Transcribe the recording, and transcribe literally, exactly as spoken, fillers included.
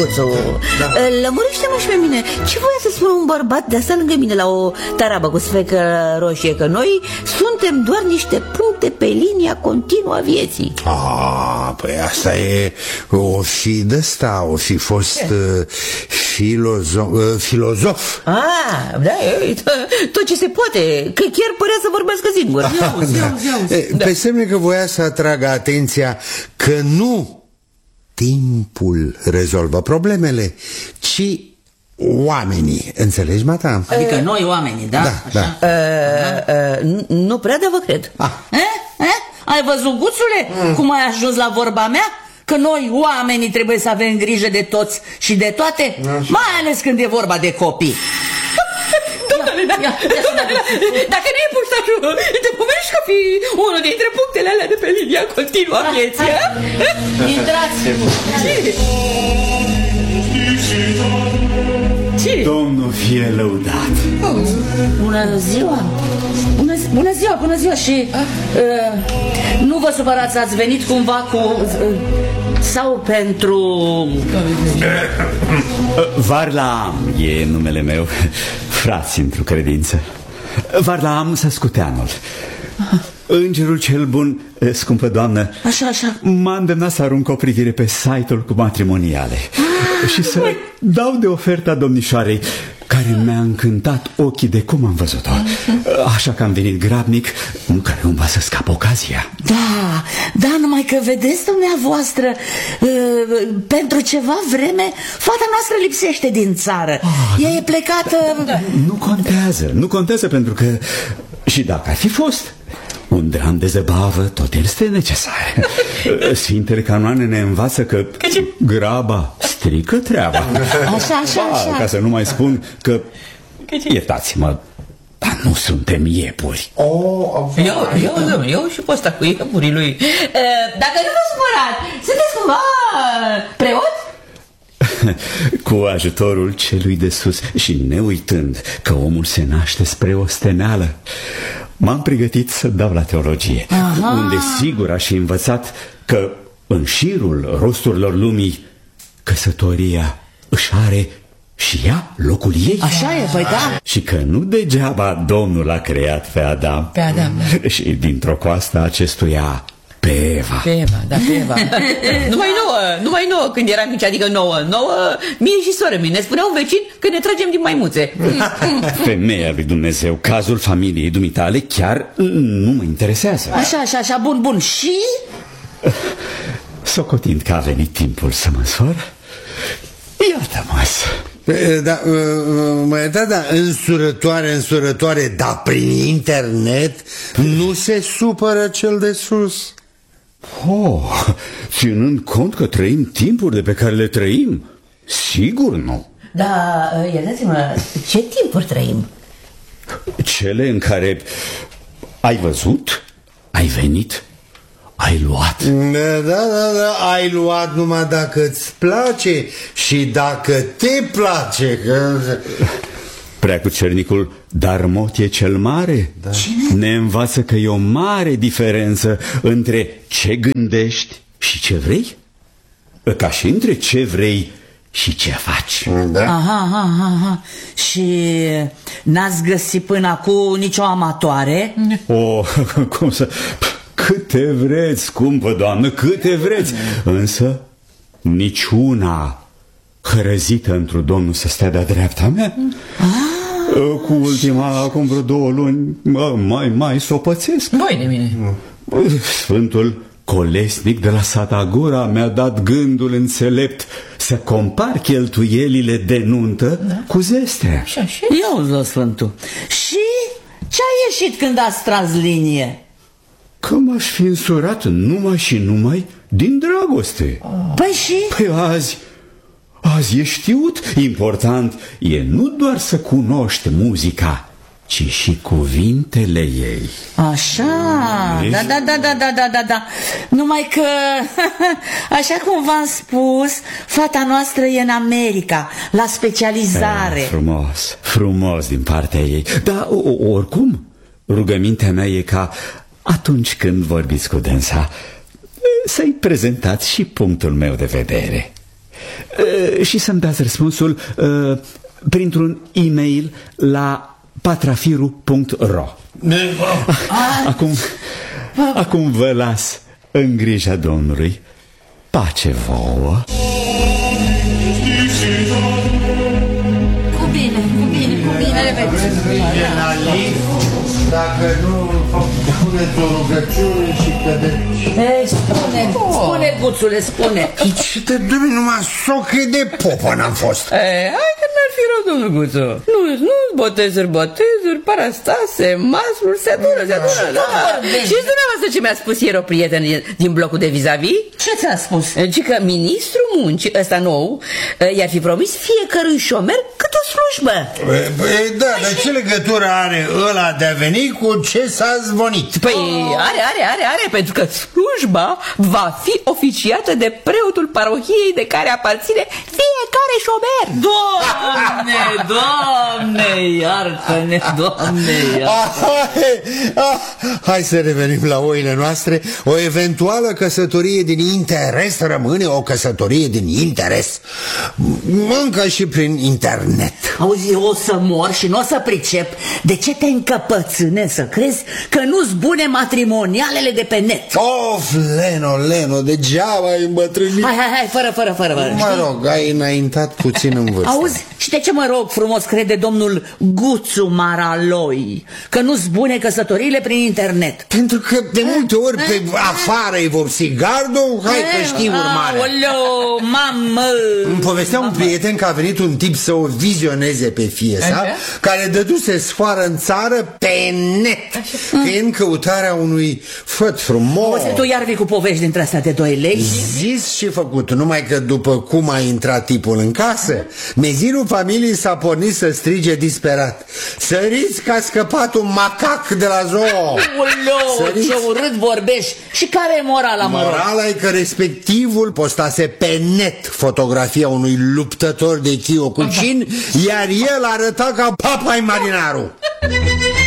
drăguțu, da. Lămurește-mă și pe mine. Ce voia să spună un bărbat de asta lângă mine la o tarabă cu sfecă roșie? Că noi suntem doar niște puncte pe linia continuă a vieții. Ah, păi asta e o fi de asta, o fi fost uh, filozof, uh, filozof. Ah, da, e, tot ce se poate, că chiar părea să vorbească singur. Iauzi, iauzi, iauzi. Da. Pe semne că voia să atragă atenția că nu timpul rezolvă problemele, ci oamenii. Înțelegi, mata? Adică noi oamenii, da? Da, da. Uh, uh, nu prea, dar vă cred. Ah. Eh? Eh? Ai văzut, Guțule, mm. cum ai ajuns la vorba mea? Că noi oamenii trebuie să avem grijă de toți și de toate, așa. Mai ales când e vorba de copii. Domnule, dacă, dacă nu e puștașul, te pomenești că fi unul dintre punctele alea de pe linia continuă a vieții. Intrați! Ce? Domnul fie lăudat. Bună ziua! Bună, zi, bună ziua, bună ziua și uh, nu vă supărați, ați venit cumva cu uh, sau pentru Varlaam e numele meu, frați într-o credință. Varlaam Săscuteanul. Îngerul cel bun, scumpă doamnă, așa, așa. m-a îndemnat să arunc o privire pe site-ul cu matrimoniale ah, și să băi. dau de oferta domnișoarei, care mi-a încântat ochii de cum am văzut-o. Așa că am venit grabnic, nu care cumva să scap ocazia. Da, da, numai că vedeți dumneavoastră, uh, pentru ceva vreme fata noastră lipsește din țară. ah, Ea e plecată. da. Nu contează, nu contează, pentru că și dacă ar fi fost, un dram de zăbavă tot este necesar. Sfintele canoane ne învață că graba strică treaba. Așa, așa, așa. Ca să nu mai spun că, iertați-mă, dar nu suntem iepuri. Oh, eu, eu, eu și pe ăsta cu iepurii lui. Dacă nu vă supărat, sunteți cumva preot? Cu ajutorul celui de sus și ne uitând că omul se naște spre osteneală, m-am pregătit să dau la teologie. Aha. Unde sigur aș fi învățat că în șirul rosturilor lumii căsătoria își are și ea locul ei. Așa e, păi da. Și că nu degeaba Domnul a creat pe Adam, Pe Adam, da. Și dintr-o coastă acestuia pe Eva. Pe Eva, da, pe Eva. Numai nouă, numai nouă când eram mici, adică nouă, nouă, mie și soră mie. Ne spunea un vecin că ne tragem din maimuțe. Femeia lui Dumnezeu, cazul familiei dumitale chiar nu mă interesează. Așa, așa, așa, bun, bun. Și? Socotind că a venit timpul să mă însor, iată-mă. Da, mă iertați, da, însurătoare, însurătoare, dar prin internet nu se supără cel de sus. Oh, ținând cont că trăim timpuri de pe care le trăim, sigur nu. Da, iertați-mă, ce timpuri trăim? Cele în care ai văzut, ai venit, ai luat. Da, da, da, da, ai luat numai dacă îți place și dacă te place. Că... Preacucernicul Darmotie cel Mare, da, ne învață că e o mare diferență între ce gândești și ce vrei, ca și între ce vrei și ce faci. Da. Aha, aha, aha. Și n-ați găsit până acum nicio amatoare? Oh, cum să... Câte vreți, scumpă doamnă, câte vreți, însă niciuna hărăzită într-o Domnul să stea de-a dreapta mea. Ah. Cu ultima, acum vreo două luni, mai, mai s-o pățesc. Voi de mine. Sfântul Colesnic de la Satagura mi-a dat gândul înțelept să compar cheltuielile de nuntă, da, cu zestea. Eu zău, Sfântul. Și ce-a ieșit când ați tras linie? Că m-aș fi însurat numai și numai din dragoste. Păi și? Păi azi, azi e știut. Important e nu doar să cunoști muzica, ci și cuvintele ei. Așa, da, da, da, da, da, da, da, da. Numai că, așa cum v-am spus, fata noastră e în America, la specializare. E, frumos, frumos din partea ei. Dar oricum, rugămintea mea e ca atunci când vorbiți cu dânsa să-i prezentați și punctul meu de vedere. uh, și să-mi dați răspunsul uh, printr-un e-mail la patrafiru punct ro. Acum, acum vă las în grija Domnului. Pace vouă. Cu bine, cu bine, cu bine, repede. Dacă nu puneți o rugăciune și cădeți. Ei, spune, spune, Guțule, spune. Ce te duci numai soche de popă n-am fost. E, hai că n-ar fi rău, domnul Guțu. Nu, nu, botezuri, botezuri, parastase, masluri, se adună, se adună, da. Și dumneavoastră ce mi-a spus ieri o prietenă din blocul de vis-a-vis? Ce ți-a spus? Ci că ministrul muncii, ăsta nou, i-ar fi promis fiecărui șomer câte o slujbă. Păi da, dar ce legătură are ăla de a veni cu ce s-a zvonit? Păi are, are, are, are, pentru că slujba va fi oficiată de preotul parohiei de care aparține fiecare șomer. Doamne, Doamne, iartă-ne, Doamne, iartă-ne. Hai să revenim la oile noastre. O eventuală căsătorie din interes rămâne o căsătorie din interes, încă și prin internet. Auzi, eu o să mor și nu o să pricep de ce te încăpățâne să crezi că nu-s bune matrimonialele de pe net. Of, Leno, Leno, degeaba ai îmbătrânit. Hai, hai, hai, fără, fără, fără, fără. Mă rog, ai înaintat puțin în vârstă. Auzi, și de ce mă rog frumos crede domnul Guțu Maraloi că nu-s bune căsătoriile prin internet? Pentru că de multe ori pe afară îi vopsi gardul. Hai că știi urmarea. Aoleu, mamă. Îmi povestea un prieten că a venit un tip să o vizioneze pe fie sa, care dăduse sfoară în țară pe net, că e în căutarea unui făt frumos. Auzi, tu iar vii cu povești dintre astea de doi lei? Zis și făcut, numai că după cum a intrat tipul în casă, mezinul familiei s-a pornit să strige disperat: săriți că a scăpat un macac de la zoo! Aoleu, ce urât vorbești! Și care e morala, mă rog? Morala e că respectivul postase pe net fotografia unui luptător de chiocucin, iar el arăta ca Papai Marinaru.